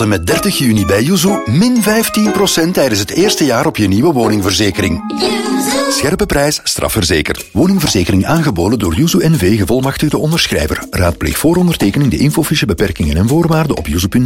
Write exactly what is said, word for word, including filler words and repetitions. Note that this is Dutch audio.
Tot en met dertig juni bij Yuzu min vijftien procent tijdens het eerste jaar op je nieuwe woningverzekering. Scherpe prijs, strafverzekerd. Woningverzekering aangeboden door Yuzu N V, gevolmachtigde onderschrijver. Raadpleeg voor ondertekening de infofiche, beperkingen en voorwaarden op yuzu punt n l.